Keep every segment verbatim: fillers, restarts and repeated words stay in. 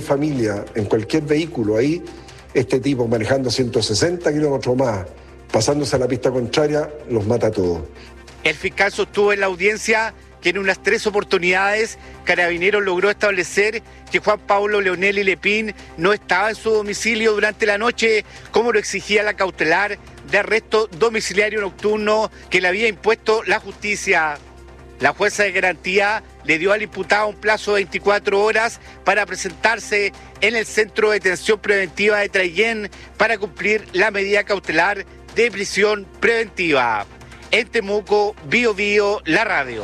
familia en cualquier vehículo ahí, este tipo manejando ciento sesenta kilómetros más, pasándose a la pista contraria, los mata a todos. El fiscal sostuvo en la audiencia que en unas tres oportunidades Carabineros logró establecer que Juan Pablo Leonelli Lepín no estaba en su domicilio durante la noche, como lo exigía la cautelar de arresto domiciliario nocturno que le había impuesto la justicia. La jueza de garantía le dio al imputado un plazo de veinticuatro horas para presentarse en el Centro de Detención Preventiva de Traillén para cumplir la medida cautelar de prisión preventiva. En Temuco, Bío Bío, la radio.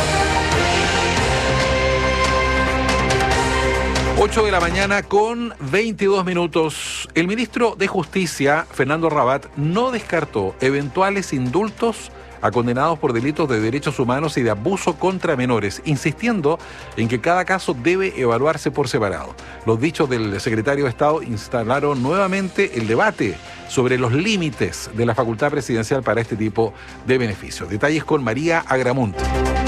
ocho de la mañana con veintidós minutos. El ministro de Justicia, Fernando Rabat, no descartó eventuales indultos a condenados por delitos de derechos humanos y de abuso contra menores, insistiendo en que cada caso debe evaluarse por separado. Los dichos del secretario de Estado instalaron nuevamente el debate sobre los límites de la facultad presidencial para este tipo de beneficios. Detalles con María Agramunt.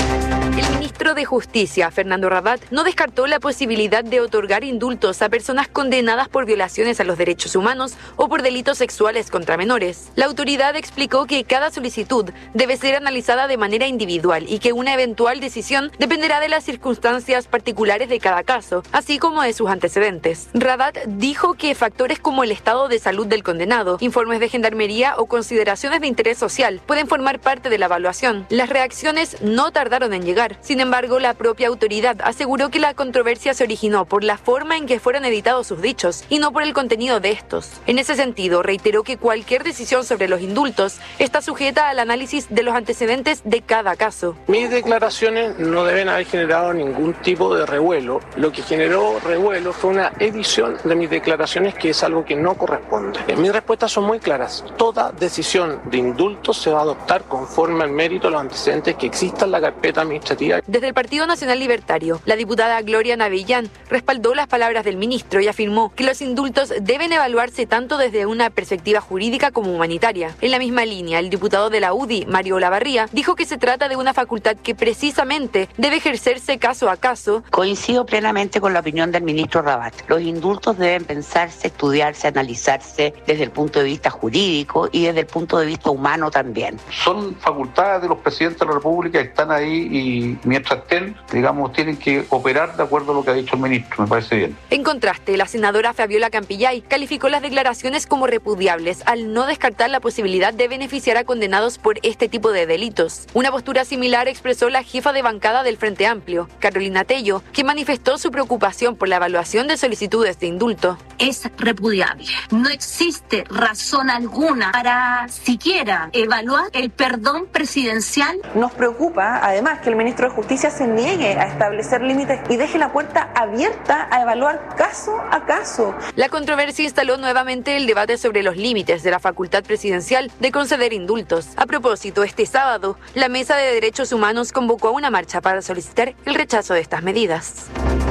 El ministro de Justicia, Fernando Rabat, no descartó la posibilidad de otorgar indultos a personas condenadas por violaciones a los derechos humanos o por delitos sexuales contra menores. La autoridad explicó que cada solicitud debe ser analizada de manera individual y que una eventual decisión dependerá de las circunstancias particulares de cada caso, así como de sus antecedentes. Rabat dijo que factores como el estado de salud del condenado, informes de gendarmería o consideraciones de interés social pueden formar parte de la evaluación. Las reacciones no tardaron en llegar. Sin embargo, la propia autoridad aseguró que la controversia se originó por la forma en que fueron editados sus dichos y no por el contenido de estos. En ese sentido, reiteró que cualquier decisión sobre los indultos está sujeta al análisis de los antecedentes de cada caso. Mis declaraciones no deben haber generado ningún tipo de revuelo. Lo que generó revuelo fue una edición de mis declaraciones, que es algo que no corresponde. Mis respuestas son muy claras. Toda decisión de indulto se va a adoptar conforme al mérito de los antecedentes que exista en la carpeta administrativa. Desde el Partido Nacional Libertario, la diputada Gloria Navillán respaldó las palabras del ministro y afirmó que los indultos deben evaluarse tanto desde una perspectiva jurídica como humanitaria. En la misma línea, el diputado de la U D I, Mario Olavarría, dijo que se trata de una facultad que precisamente debe ejercerse caso a caso. Coincido plenamente con la opinión del ministro Rabat. Los indultos deben pensarse, estudiarse, analizarse desde el punto de vista jurídico y desde el punto de vista humano también. Son facultades de los presidentes de la República que están ahí y mientras estén, digamos, tienen que operar de acuerdo a lo que ha dicho el ministro, me parece bien. En contraste, la senadora Fabiola Campillay calificó las declaraciones como repudiables al no descartar la posibilidad de beneficiar a condenados por este tipo de delitos. Una postura similar expresó la jefa de bancada del Frente Amplio, Carolina Tello, que manifestó su preocupación por la evaluación de solicitudes de indulto. Es repudiable. No existe razón alguna para siquiera evaluar el perdón presidencial. Nos preocupa, además, que el ministro de Justicia se niegue a establecer límites y deje la puerta abierta a evaluar caso a caso. La controversia instaló nuevamente el debate sobre los límites de la facultad presidencial de conceder indultos. A propósito, este sábado, la Mesa de Derechos Humanos convocó a una marcha para solicitar el rechazo de estas medidas.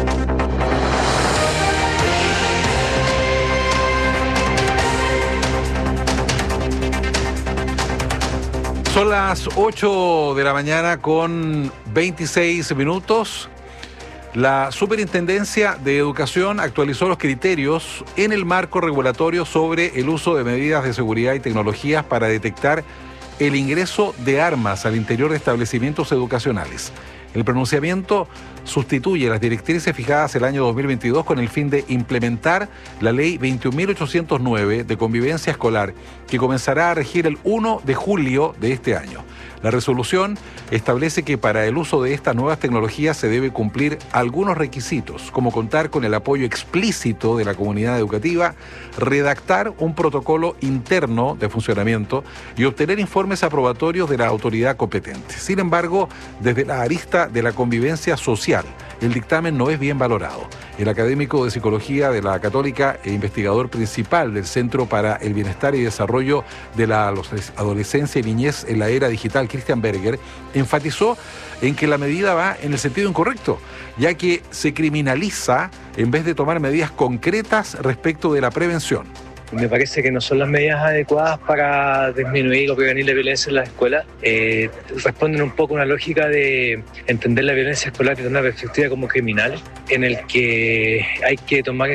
Son las ocho de la mañana con veintiséis minutos. La Superintendencia de Educación actualizó los criterios en el marco regulatorio sobre el uso de medidas de seguridad y tecnologías para detectar el ingreso de armas al interior de establecimientos educacionales. El pronunciamiento sustituye las directrices fijadas el año dos mil veintidós con el fin de implementar la Ley veintiún mil ochocientos nueve de convivencia escolar, que comenzará a regir el primero de julio de este año. La resolución establece que para el uso de estas nuevas tecnologías se debe cumplir algunos requisitos, como contar con el apoyo explícito de la comunidad educativa, redactar un protocolo interno de funcionamiento y obtener informes aprobatorios de la autoridad competente. Sin embargo, desde la arista de la convivencia social, el dictamen no es bien valorado. El académico de Psicología de la Católica e investigador principal del Centro para el Bienestar y Desarrollo de la Adolescencia y Niñez en la Era Digital, Christian Berger, enfatizó en que la medida va en el sentido incorrecto, ya que se criminaliza en vez de tomar medidas concretas respecto de la prevención. Me parece que no son las medidas adecuadas para disminuir o prevenir la violencia en las escuelas. Eh, responden un poco a una lógica de entender la violencia escolar desde una perspectiva como criminal, en el que hay que tomar